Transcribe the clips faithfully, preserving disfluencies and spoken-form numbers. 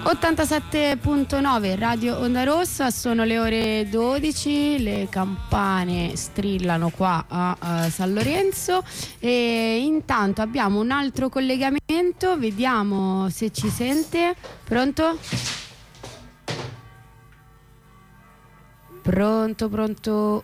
ottantasette virgola nove Radio Onda Rossa, sono le ore dodici, le campane strillano qua a, a San Lorenzo e intanto abbiamo un altro collegamento, vediamo se ci sente. Pronto? Pronto, pronto?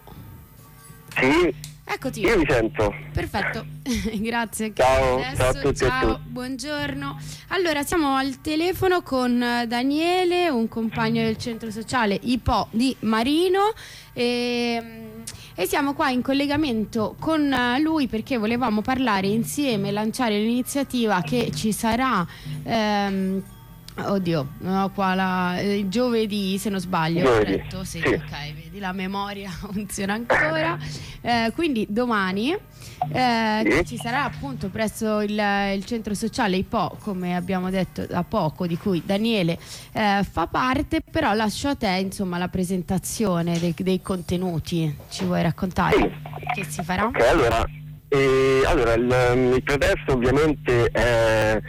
Sì. Eccoti. Io mi sento. Perfetto, grazie. Ciao, Adesso, ciao a tutti e a ciao, tutti. buongiorno. Allora, siamo al telefono con Daniele, un compagno del centro sociale I P O di Marino e, e siamo qua in collegamento con lui perché volevamo parlare insieme, lanciare l'iniziativa che ci sarà ehm, oddio, no, qua la, eh, giovedì se non sbaglio, Giovedì, corretto? Sì, sì. ok, vedi la memoria funziona ancora. Eh, quindi domani eh, Sì. che ci sarà appunto presso il, il centro sociale I P O, come abbiamo detto da poco, di cui Daniele eh, fa parte, però lascio a te insomma la presentazione dei, dei contenuti. Ci vuoi raccontare Sì. che si farà? Ok, allora, eh, allora il, il pretesto ovviamente è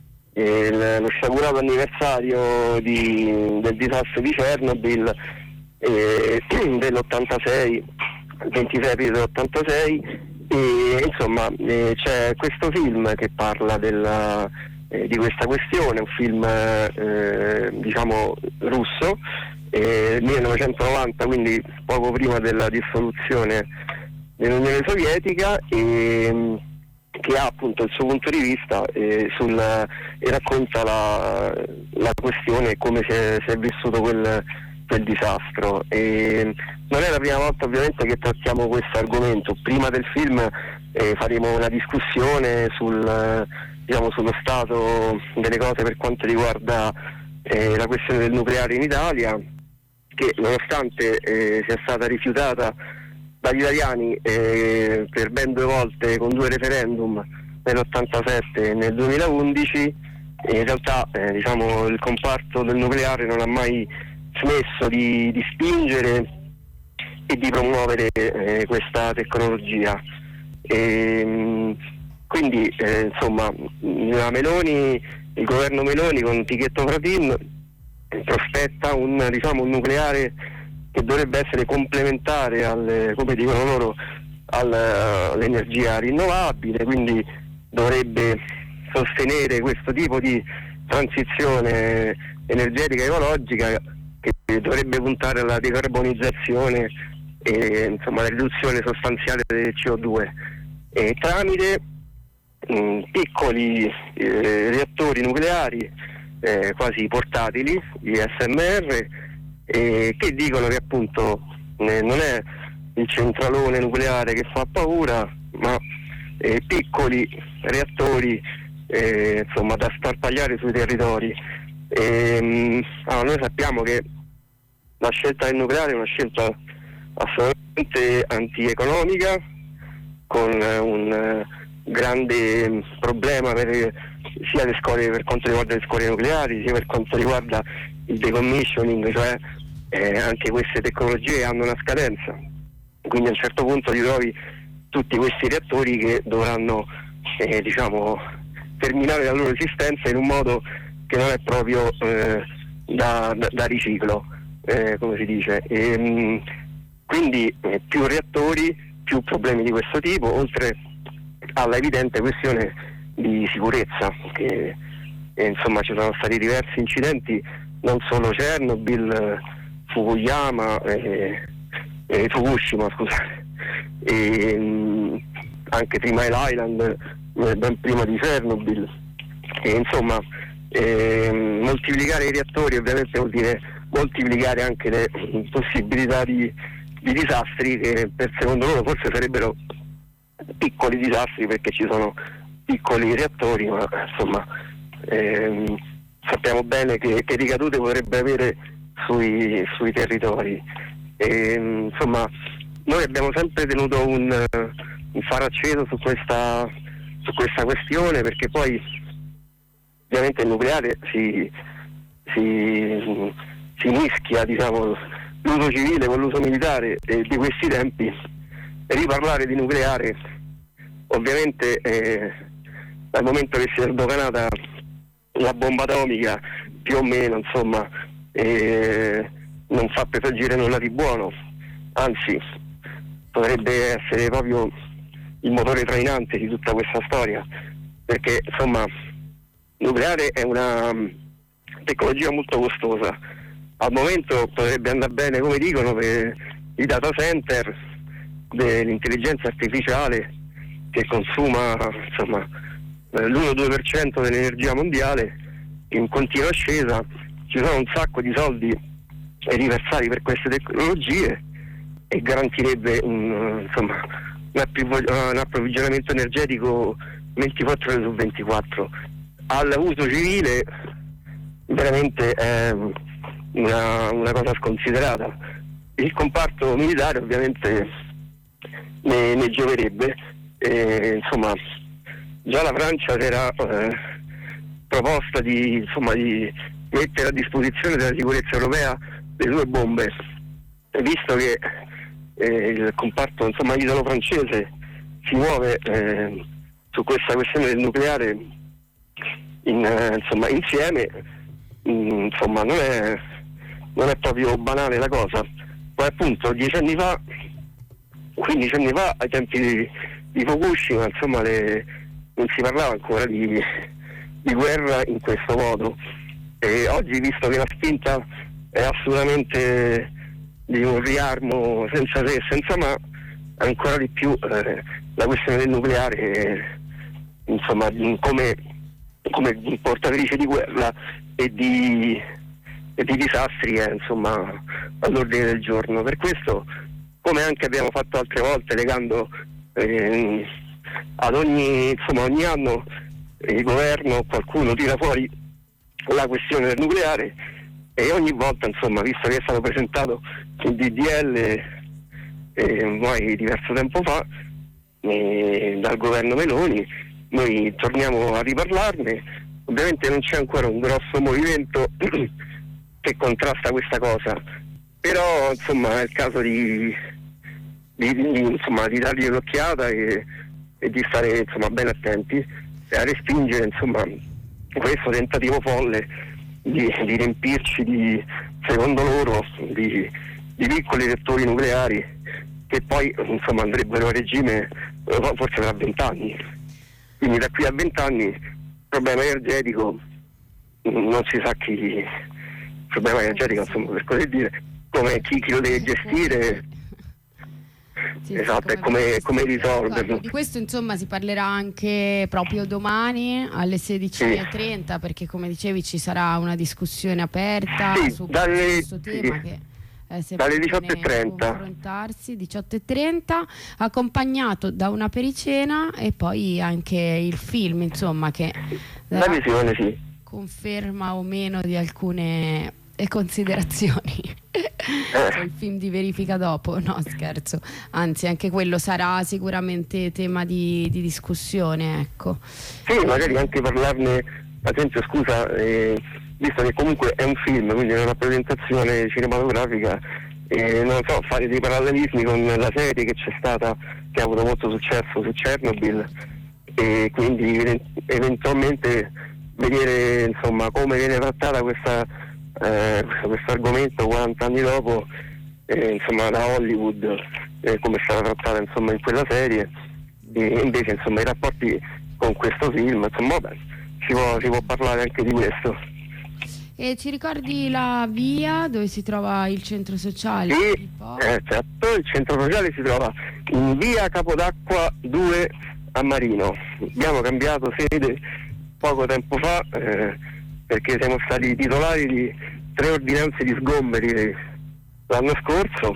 il, lo sciagurato anniversario di, del disastro di Chernobyl eh, dell'ottantasei, il ventisei aprile dell'ottantasei, e insomma eh, c'è questo film che parla della, eh, di questa questione, un film eh, diciamo russo, eh, millenovecentonovanta, quindi poco prima della dissoluzione dell'Unione Sovietica, e che ha appunto il suo punto di vista eh, sul, e racconta la, la questione, come si è, si è vissuto quel, quel disastro. E non è la prima volta ovviamente che trattiamo questo argomento. Prima del film eh, faremo una discussione sul, diciamo, sullo stato delle cose per quanto riguarda eh, la questione del nucleare in Italia, che nonostante eh, sia stata rifiutata dagli italiani eh, per ben due volte con due referendum nell'ottantasette e nel duemilaundici, in realtà eh, diciamo, il comparto del nucleare non ha mai smesso di, di spingere e di promuovere eh, questa tecnologia. E, quindi eh, insomma la Meloni, il governo Meloni con Pichetto Fratin prospetta un, diciamo, un nucleare che dovrebbe essere complementare al, come dicono loro, al, all'energia rinnovabile, quindi dovrebbe sostenere questo tipo di transizione energetica ecologica che dovrebbe puntare alla decarbonizzazione e insomma la riduzione sostanziale del C O due e tramite mh, piccoli eh, reattori nucleari eh, quasi portatili, gli S M R, Eh, che dicono che appunto eh, non è il centralone nucleare che fa paura, ma eh, piccoli reattori eh, insomma da sparpagliare sui territori. E, mh, allora, noi sappiamo che la scelta del nucleare è una scelta assolutamente antieconomica, con eh, un eh, grande problema per sia le scorie, per quanto riguarda le scorie nucleari, sia per quanto riguarda il decommissioning, cioè eh, anche queste tecnologie hanno una scadenza, quindi a un certo punto ritrovi tutti questi reattori che dovranno eh, diciamo terminare la loro esistenza in un modo che non è proprio eh, da, da, da riciclo, eh, come si dice, e, mh, quindi eh, più reattori, più problemi di questo tipo, oltre alla evidente questione di sicurezza, che eh, insomma ci sono stati diversi incidenti, non solo Chernobyl, Fukuyama, eh, eh, Fukushima, scusate, e mh, anche Three Mile Island, eh, ben prima di Chernobyl, e insomma eh, moltiplicare i reattori ovviamente vuol dire moltiplicare anche le possibilità di, di disastri, che per secondo loro forse sarebbero piccoli disastri perché ci sono piccoli reattori, ma insomma ehm, sappiamo bene che, che ricadute potrebbe avere sui, sui territori. E, insomma noi abbiamo sempre tenuto un, un faro acceso su questa, su questa questione, perché poi ovviamente il nucleare si, si, si mischia, diciamo, l'uso civile con l'uso militare, e di questi tempi riparlare di nucleare ovviamente eh, dal momento che si è sdoganata la bomba atomica più o meno, insomma, eh, non fa presagire nulla di buono, anzi potrebbe essere proprio il motore trainante di tutta questa storia, perché insomma il nucleare è una tecnologia molto costosa. Al momento potrebbe andare bene, come dicono, per i data center dell'intelligenza artificiale che consuma insomma l'uno due per cento dell'energia mondiale in continua ascesa. Ci sono un sacco di soldi riversati per queste tecnologie e garantirebbe un, insomma, un approvvigionamento energetico ventiquattro ore su ventiquattro. All'uso civile veramente è una, una cosa sconsiderata. Il comparto militare ovviamente ne, ne gioverebbe, e, insomma già la Francia era eh, proposta di, insomma, di mettere a disposizione della sicurezza europea le sue bombe, visto che eh, il comparto insomma italo-francese si muove eh, su questa questione del nucleare in, eh, insomma, insieme, mh, insomma non è, non è proprio banale la cosa. Poi appunto dieci anni fa, quindici anni fa, ai tempi di, di Fukushima, insomma le, non si parlava ancora di, di guerra in questo modo, e oggi, visto che la spinta è assolutamente di un riarmo senza se e senza ma, ancora di più eh, la questione del nucleare eh, insomma come, come portatrice di guerra e di, e di disastri è insomma all'ordine del giorno. Per questo, come anche abbiamo fatto altre volte, legando eh, ad ogni, insomma, ogni anno il governo, qualcuno tira fuori la questione del nucleare, e ogni volta, insomma, visto che è stato presentato il D D L eh, ormai diverso tempo fa eh, dal governo Meloni, noi torniamo a riparlarne. Ovviamente non c'è ancora un grosso movimento che contrasta questa cosa, però insomma è il caso di, di, di, insomma, di dargli un'occhiata e, e di stare insomma ben attenti e a respingere insomma questo tentativo folle di, di riempirci di, secondo loro, di, di piccoli reattori nucleari che poi insomma andrebbero a regime forse tra vent'anni. Quindi da qui a vent'anni il problema energetico non si sa chi, il problema energetico insomma, per così dire, come chi, chi lo deve gestire. Sì, esatto, sì, come, come risolverlo. Di questo insomma si parlerà anche proprio domani alle sedici e trenta, sì. Perché come dicevi ci sarà una discussione aperta sì, su dalle, questo tema, sì. Che eh, se dalle diciotto e trenta confrontarsi, diciotto e trenta, accompagnato da una pericena e poi anche il film insomma che la visione, sì. conferma o meno di alcune considerazioni eh. il film di verifica dopo, no scherzo, anzi anche quello sarà sicuramente tema di, di discussione, ecco. Sì, magari anche parlarne, ad esempio, scusa, eh, visto che comunque è un film, quindi è una rappresentazione cinematografica, eh, non so, fare dei parallelismi con la serie che c'è stata, che ha avuto molto successo su Chernobyl, e quindi eventualmente vedere insomma come viene trattata questa Eh, questo argomento quaranta anni dopo, eh, insomma da Hollywood, eh, come è stata trattata insomma in quella serie, e invece insomma i rapporti con questo film, insomma vabbè, si può, si può parlare anche di questo. E ci ricordi la via dove si trova il centro sociale? Sì, eh, certo, il centro sociale si trova in via Capodacqua due a Marino. Abbiamo cambiato sede poco tempo fa, eh, perché siamo stati titolari di tre ordinanze di sgomberi l'anno scorso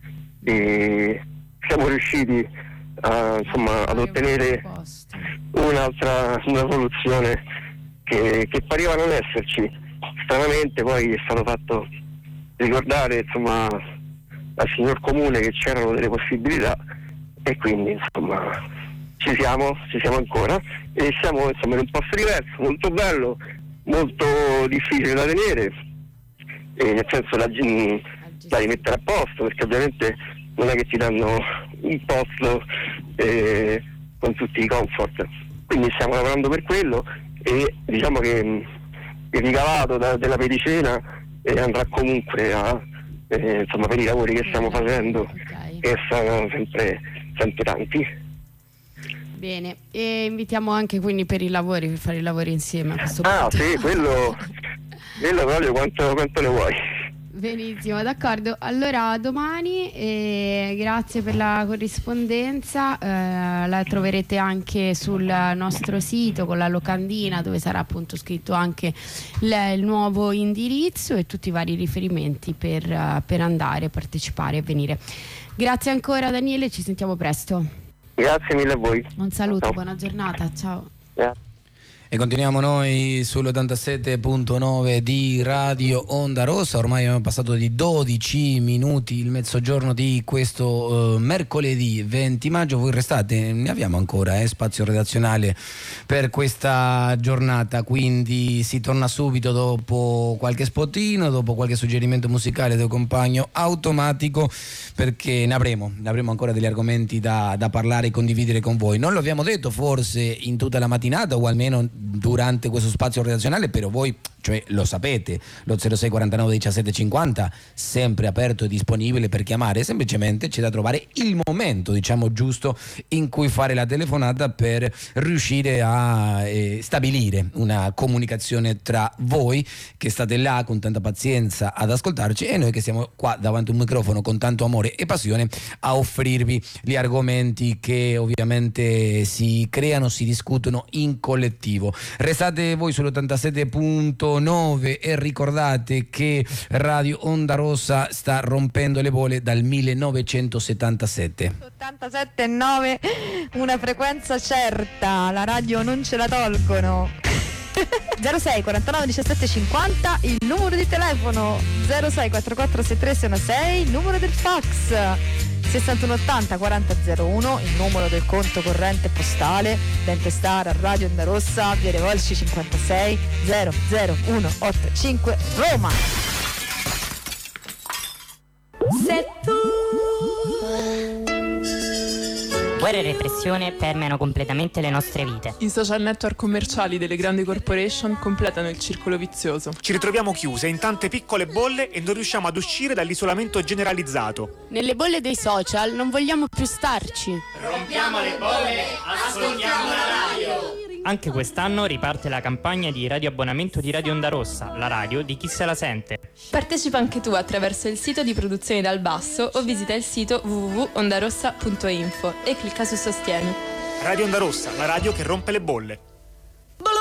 e siamo riusciti a, insomma, ad ottenere un'altra una soluzione che, che pareva non esserci. Stranamente poi è stato fatto ricordare insomma al signor Comune che c'erano delle possibilità, e quindi insomma ci siamo, ci siamo ancora, e siamo insomma in un posto diverso, molto bello, molto difficile da tenere, e nel senso da, da rimettere a posto, perché ovviamente non è che ti danno un posto eh, con tutti i comfort, quindi stiamo lavorando per quello, e diciamo che il ricavato da, della pericena eh, andrà comunque a, eh, insomma, per i lavori che stiamo facendo, okay. Che sono sempre, sempre tanti. Bene, e invitiamo anche quindi per i lavori, per fare i lavori insieme a questo punto. Ah sì, quello, quello proprio quanto, quanto ne vuoi. Benissimo, d'accordo. Allora domani, eh, grazie per la corrispondenza, eh, la troverete anche sul nostro sito con la locandina, dove sarà appunto scritto anche il, il nuovo indirizzo e tutti i vari riferimenti per, uh, per andare, partecipare e venire. Grazie ancora Daniele, ci sentiamo presto. Grazie mille a voi. Un saluto, ciao. Buona giornata, ciao. Grazie. E continuiamo noi sull'ottantasette virgola nove di Radio Onda Rossa. Ormai abbiamo passato di dodici minuti il mezzogiorno di questo uh, mercoledì venti maggio. Voi restate, ne abbiamo ancora eh, spazio redazionale per questa giornata, quindi si torna subito dopo qualche spottino, dopo qualche suggerimento musicale del compagno automatico, perché ne avremo, ne avremo ancora degli argomenti da, da parlare e condividere con voi. Non lo abbiamo detto forse in tutta la mattinata, o almeno durante questo spazio redazionale, però voi cioè lo sapete, lo zero sei quarantanove diciassette cinquanta sempre aperto e disponibile per chiamare, semplicemente c'è da trovare il momento, diciamo, giusto in cui fare la telefonata per riuscire a eh, stabilire una comunicazione tra voi che state là con tanta pazienza ad ascoltarci e noi che siamo qua davanti a un microfono con tanto amore e passione a offrirvi gli argomenti che ovviamente si creano, si discutono in collettivo. Restate voi sull'ottantasette virgola nove e ricordate che Radio Onda Rossa sta rompendo le bolle dal millenovecentosettantasette. ottantasette virgola nove, una frequenza certa, la radio non ce la tolgono. zero sei quarantanove diciassette cinquanta il numero di telefono, zero sei quattortaquattro sessantatré sessantasei il numero del fax, sessantuno ottanta quaranta zero uno il numero del conto corrente postale da intestare a Radio Onda Rossa, via dei Volsci cinquantasei zero zero uno ottantacinque Roma. Se tu guerra e repressione permeano completamente le nostre vite. I social network commerciali delle grandi corporation completano il circolo vizioso. Ci ritroviamo chiuse in tante piccole bolle e non riusciamo ad uscire dall'isolamento generalizzato. Nelle bolle dei social non vogliamo più starci. Rompiamo le bolle, ascoltiamo la radio. Anche quest'anno riparte la campagna di radioabbonamento di Radio Onda Rossa, la radio di chi se la sente. Partecipa anche tu attraverso il sito di Produzioni dal Basso o visita il sito w w w punto ondarossa punto info e clicca su Sostieni. Radio Onda Rossa, la radio che rompe le bolle.